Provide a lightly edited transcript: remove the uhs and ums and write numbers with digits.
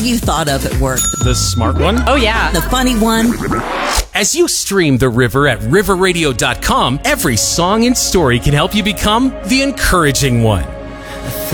you thought of at work? The smart one? Oh, yeah. The funny one? As you stream The River at riverradio.com, every song and story can help you become the encouraging one.